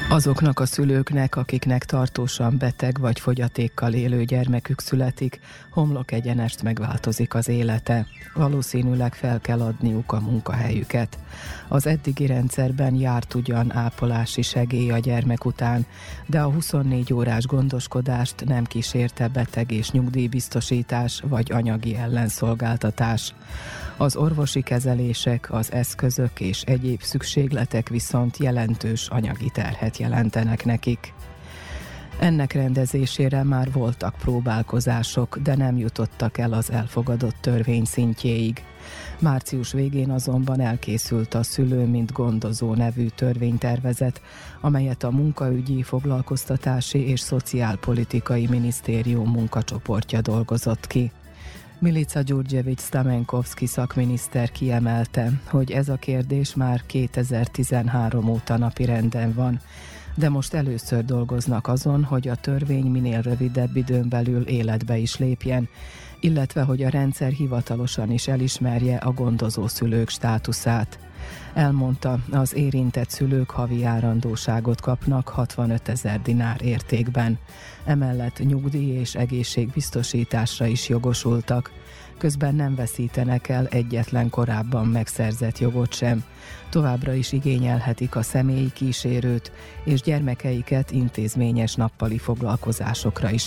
Azoknak a szülőknek, akiknek tartósan beteg vagy fogyatékkal élő gyermekük születik, homlokegyenest megváltozik az élete. Valószínűleg fel kell adniuk a munkahelyüket. Az eddigi rendszerben járt ugyan ápolási segély a gyermek után, de a 24 órás gondoskodást nem kísérte beteg- és nyugdíjbiztosítás vagy anyagi ellenszolgáltatás. Az orvosi kezelések, az eszközök és egyéb szükségletek viszont jelentős anyagi terhet jelentenek nekik. Ennek rendezésére már voltak próbálkozások, de nem jutottak el az elfogadott törvény szintjéig. Március végén azonban elkészült a Szülő mint gondozó nevű törvénytervezet, amelyet a Munkaügyi, Foglalkoztatási és Szociálpolitikai Minisztérium munkacsoportja dolgozott ki. Milica Gyurgyevics-Stamenkovszki szakminiszter kiemelte, hogy ez a kérdés már 2013 óta napirenden van, de most először dolgoznak azon, hogy a törvény minél rövidebb időn belül életbe is lépjen, illetve hogy a rendszer hivatalosan is elismerje a gondozó szülők státuszát. Elmondta, az érintett szülők havi járandóságot kapnak 65 000 dinár értékben. Emellett nyugdíj és egészségbiztosításra is jogosultak. Közben nem veszítenek el egyetlen korábban megszerzett jogot sem. Továbbra is igényelhetik a személyi kísérőt, és gyermekeiket intézményes nappali foglalkozásokra is